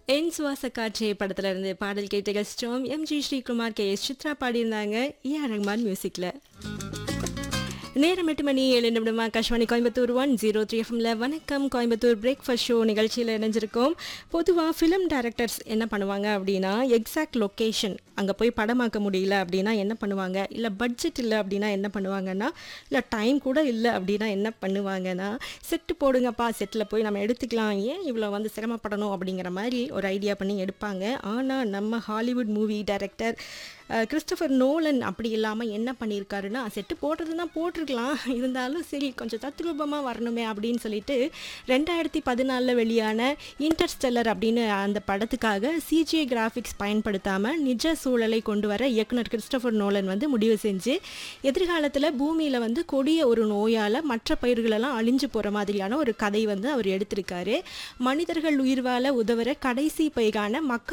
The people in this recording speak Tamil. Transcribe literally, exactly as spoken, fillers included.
என் சுவாச காற்றே படத்துல இருந்து பாடல் கேட்ட கஷ்டம் MG Sreekumar K S Chitra பாடியிருந்தாங்க. A R Rahman மியூசிக்ல. நேரம் எட்டு மணி ஏழு நிமிடம் Akashvani Coimbatore one zero three எஃப்எம்ல வணக்கம் கோயம்புத்தூர் பிரேக்ஃபாஸ்ட் ஷோ நிகழ்ச்சியில் இணைஞ்சிருக்கோம். பொதுவாக ஃபிலிம் டைரக்டர்ஸ் என்ன பண்ணுவாங்க அப்படின்னா, எக்ஸாக்ட் லொக்கேஷன் அங்கே போய் படமாக்க முடியல அப்படின்னா என்ன பண்ணுவாங்க, இல்லை பட்ஜெட் இல்லை அப்படின்னா என்ன பண்ணுவாங்கன்னா, இல்லை டைம் கூட இல்லை அப்படின்னா என்ன பண்ணுவாங்கன்னா, செட்டு போடுங்கப்பா, செட்டில் போய் நம்ம எடுத்துக்கலாம், ஏன் இவ்வளோ வந்து சிரமப்படணும் அப்படிங்கிற மாதிரி ஒரு ஐடியா பண்ணி எடுப்பாங்க. ஆனால் நம்ம Hollywood movie director Christopher Nolan அப்படி இல்லாமல் என்ன பண்ணியிருக்காருன்னா, செட்டு போடுறது தான் போட்டிருக்கலாம், இருந்தாலும் சரி கொஞ்சம் தத்ரூபமாக வரணுமே அப்படின்னு சொல்லிட்டு ரெண்டாயிரத்தி பதினாலில் வெளியான இன்டர்ஸ்டெல்லர் அப்படின்னு அந்த படத்துக்காக சிஜிஐ கிராஃபிக்ஸ் பயன்படுத்தாமல் நிஜ சூழலை கொண்டு வர இயக்குனர் கிறிஸ்டோஃபர் நோலன் வந்து முடிவு செஞ்சு, எதிர்காலத்தில் பூமியில் வந்து கொடிய ஒரு நோயால் மற்ற பயிர்களெல்லாம் அழிஞ்சு போகிற மாதிரியான ஒரு கதை வந்து அவர் எடுத்திருக்காரு. மனிதர்கள் உயிர் வாழ உதவுற கடைசி பயிரான மக்கள்